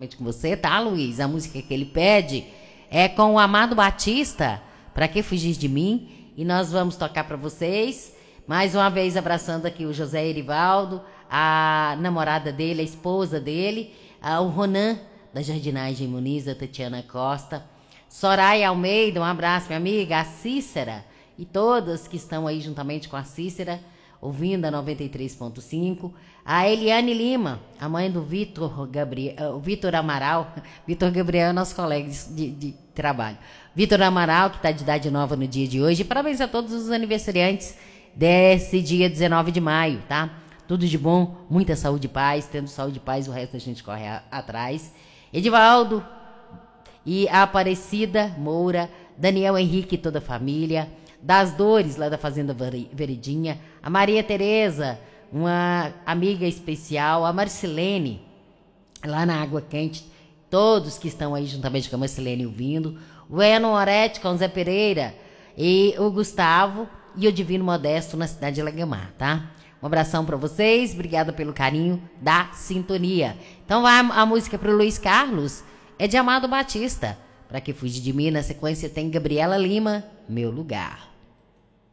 juntamente com você, tá, Luiz? A música que ele pede é com o Amado Batista, Pra Que Fugir de Mim? E nós vamos tocar para vocês, mais uma vez abraçando aqui o José Erivaldo, a namorada dele, a esposa dele, o Ronan, da Jardinagem Muniz, a Tatiana Costa, Soraya Almeida, um abraço, minha amiga, a Cícera, e todas que estão aí juntamente com a Cícera, ouvindo a 93.5, a Eliane Lima, a mãe do Vitor Gabriel, o Vitor Amaral, Vitor Gabriel é nosso colega de trabalho, Vitor Amaral, que está de idade nova no dia de hoje, e parabéns a todos os aniversariantes desse dia 19 de maio, tá? Tudo de bom, muita saúde e paz, tendo saúde e paz, o resto a gente corre atrás. Edivaldo e a Aparecida Moura, Daniel Henrique e toda a família, das Dores, lá da Fazenda Veredinha, a Maria Tereza, uma amiga especial, a Marcilene, lá na Água Quente, todos que estão aí juntamente com a Marcilene ouvindo, o Eno Orete com o Zé Pereira, e o Gustavo e o Divino Modesto na cidade de Lagamar, tá? Um abração para vocês, obrigada pelo carinho da sintonia. Então vai a música para o Luiz Carlos, é de Amado Batista, Pra Que Fugir de Mim. Na sequência tem Gabriela Lima, Meu Lugar.